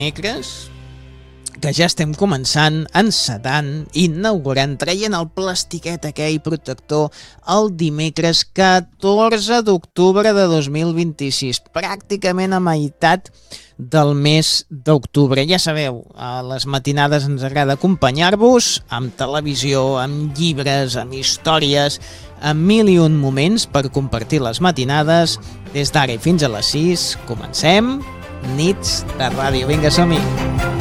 dimecres, que ja estem començant, encetant, inaugurant, traient el plastiquet aquell protector el dimecres 14 d'octubre de 2026, pràcticament a meitat del mes d'octubre. Ja sabeu, a les matinades ens agrada acompanyar-vos amb televisió, amb llibres, amb històries, amb 1001 moments per compartir les matinades. Des d'ara i fins a les 6, comencem Nits de Ràdio. Vinga, som-hi!